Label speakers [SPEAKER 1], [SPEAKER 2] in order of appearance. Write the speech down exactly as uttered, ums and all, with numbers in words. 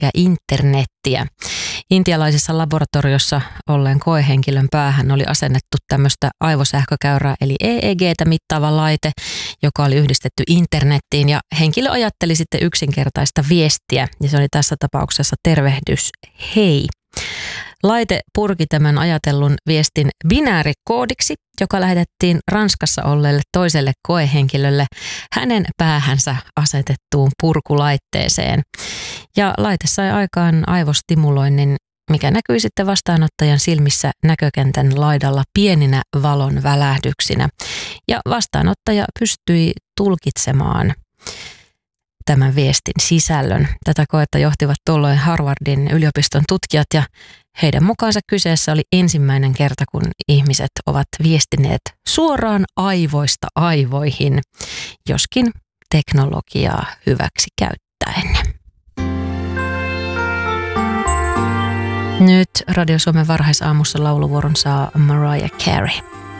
[SPEAKER 1] ja internettiä. Intialaisessa laboratoriossa olleen koehenkilön päähän oli asennettu tämmöistä aivosähkökäyrää eli E E G:tä mittaava laite, joka oli yhdistetty internettiin ja henkilö ajatteli sitten yksinkertaista viestiä ja se oli tässä tapauksessa tervehdys hei. Laite purki tämän ajatellun viestin binäärikoodiksi, joka lähetettiin Ranskassa olleelle toiselle koehenkilölle hänen päähänsä asetettuun purkulaitteeseen. Ja laite sai aikaan aivostimuloinnin, mikä näkyi sitten vastaanottajan silmissä näkökentän laidalla pieninä valon välähdyksinä. Ja vastaanottaja pystyi tulkitsemaan tämän viestin sisällön. Tätä koetta johtivat tuolloin Harvardin yliopiston tutkijat ja heidän mukaansa kyseessä oli ensimmäinen kerta, kun ihmiset ovat viestineet suoraan aivoista aivoihin, joskin teknologiaa hyväksi käyttäen. Nyt Radio Suomen varhaisaamussa lauluvuoron saa Mariah Carey.